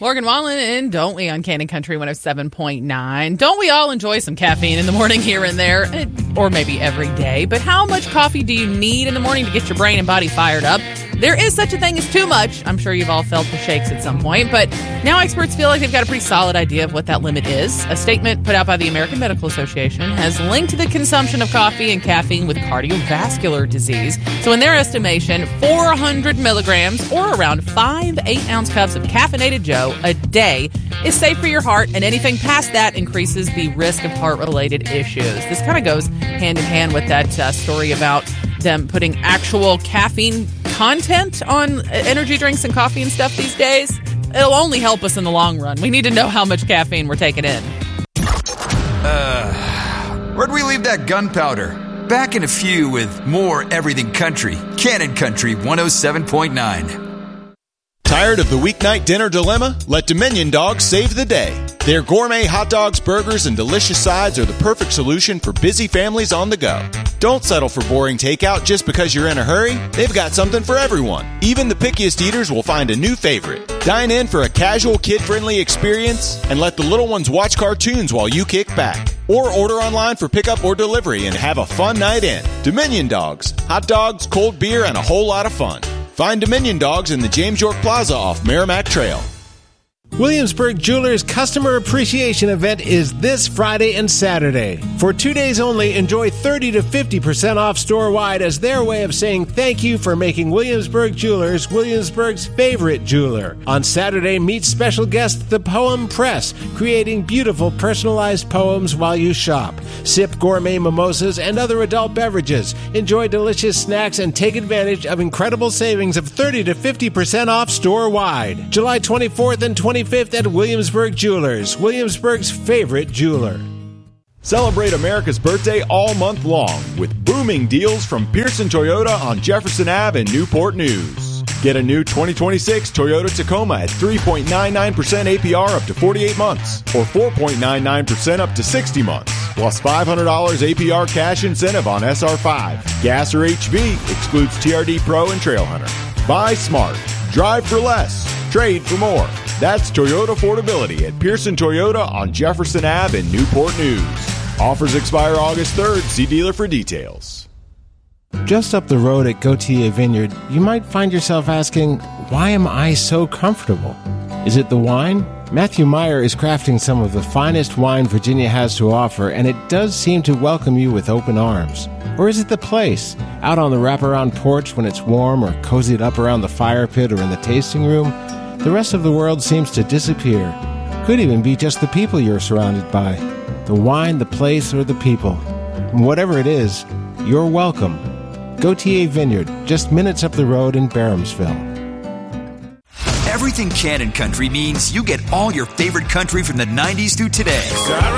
Morgan Wallen and Don't We on Cannon Country 107.9. Don't we all enjoy some caffeine in the morning here and there, or maybe every day? But how much coffee do you need in the morning to get your brain and body fired up? There is such a thing as too much. I'm sure you've all felt the shakes at some point, but now experts feel like they've got a pretty solid idea of what that limit is. A statement put out by the American Medical Association has linked the consumption of coffee and caffeine with cardiovascular disease. So in their estimation, 400 milligrams or around 5 8-ounce cups of caffeinated Joe a day is safe for your heart, and anything past that increases the risk of heart-related issues. This kind of goes hand in hand with that story about them putting actual caffeine content on energy drinks and coffee and stuff these days. It'll only help us in the long run. We need to know how much caffeine we're taking in. Where'd we leave that gunpowder? Back in a few with more Everything Country. Cannon Country 107.9. Tired of the weeknight dinner dilemma? Let Dominion Dogs save the day. Their gourmet hot dogs, burgers, and delicious sides are the perfect solution for busy families on the go. Don't settle for boring takeout just because you're in a hurry. They've got something for everyone. Even the pickiest eaters will find a new favorite. Dine in for a casual, kid-friendly experience and let the little ones watch cartoons while you kick back. Or order online for pickup or delivery and have a fun night in. Dominion Dogs. Hot dogs, cold beer, and a whole lot of fun. Find Dominion Dogs in the James York Plaza off Merrimack Trail. Williamsburg Jewelers Customer Appreciation Event is this Friday and Saturday. For 2 days only, enjoy 30 to 50% off store-wide as their way of saying thank you for making Williamsburg Jewelers Williamsburg's favorite jeweler. On Saturday, meet special guest The Poem Press, creating beautiful personalized poems while you shop. Sip gourmet mimosas and other adult beverages. Enjoy delicious snacks and take advantage of incredible savings of 30 to 50% off store-wide. July 24th and 25th at Williamsburg Jewelers, Williamsburg's favorite jeweler. Celebrate America's birthday all month long with booming deals from Pearson Toyota on Jefferson Ave and Newport News. Get a new 2026 Toyota Tacoma at 3.99% APR up to 48 months or 4.99% up to 60 months, plus $500 APR cash incentive on SR5. Gas or HV excludes TRD Pro and Trailhunter. Buy smart. Drive for less. Trade for more. That's Toyota affordability at Pearson Toyota on Jefferson Ave and Newport News. Offers expire August 3rd. See dealer for details. Just up the road at Gautier Vineyard, you might find yourself asking, why am I so comfortable? Is it the wine? Matthew Meyer is crafting some of the finest wine Virginia has to offer, and it does seem to welcome you with open arms. Or is it the place? Out on the wraparound porch when it's warm, or cozied up around the fire pit or in the tasting room? The rest of the world seems to disappear. Could even be just the people you're surrounded by. The wine, the place, or the people. And whatever it is, you're welcome. Gautier Vineyard, just minutes up the road in Barhamsville. Everything Cannon Country means you get all your favorite country from the 90s through today.